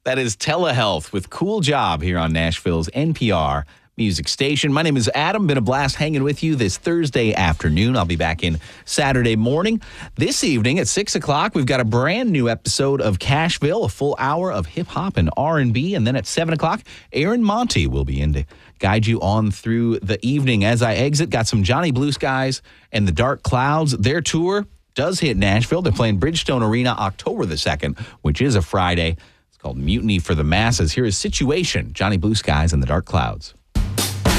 That is Telehealth with Cool Job here on Nashville's NPR music station. My name is Adam. Been a blast hanging with you this Thursday afternoon. I'll be back in Saturday morning. This evening at 6 o'clock, we've got a brand new episode of Cashville, a full hour of hip-hop and R&B. And then at 7 o'clock, Aaron Monty will be in to guide you on through the evening. As I exit, got some Johnny Blue Skies and the Dark Clouds. Their tour does hit Nashville. They're playing Bridgestone Arena October the 2nd, which is a Friday. It's called Mutiny for the Masses. Here is Situation, Johnny Blue Skies and the Dark Clouds.